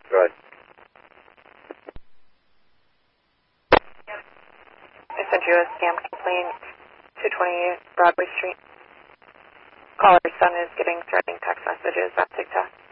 Good. I sent you a scam complaint, 228 Broadway Street. Caller's son is getting threatening text messages on TikTok.